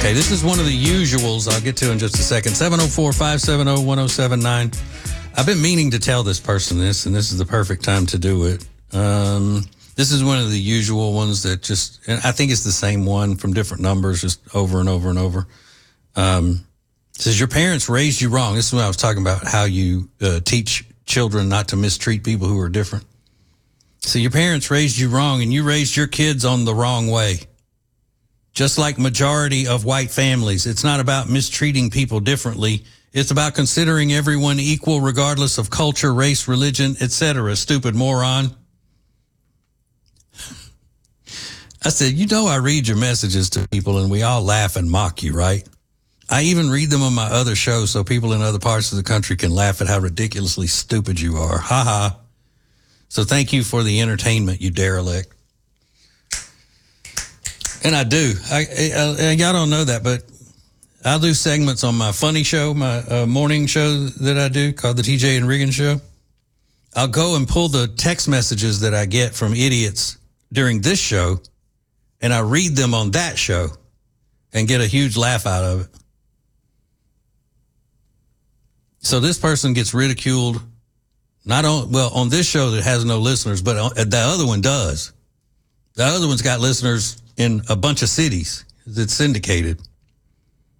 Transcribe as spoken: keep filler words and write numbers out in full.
Okay, this is one of the usuals I'll get to in just a second. seven oh four, five seven oh, one oh seven nine. I've been meaning to tell this person this, and this is the perfect time to do it. Um, this is one of the usual ones that just, and I think it's the same one from different numbers, just over and over and over. Um, it says, your parents raised you wrong. This is when I was talking about how you uh, teach children not to mistreat people who are different. So your parents raised you wrong, and you raised your kids on the wrong way. Just like majority of white families, it's not about mistreating people differently. It's about considering everyone equal regardless of culture, race, religion, et cetera. Stupid moron. I said, you know, I read your messages to people and we all laugh and mock you, right? I even read them on my other shows so people in other parts of the country can laugh at how ridiculously stupid you are. Ha ha. So thank you for the entertainment, you derelict. And I do. I, I, I y'all don't know that, but I'll do segments on my funny show, my uh, morning show that I do called the T J and Regan Show. I'll go and pull the text messages that I get from idiots during this show, and I read them on that show and get a huge laugh out of it. So this person gets ridiculed, not on, well, on this show that has no listeners, but on, the other one does. The other one's got listeners in a bunch of cities that's syndicated.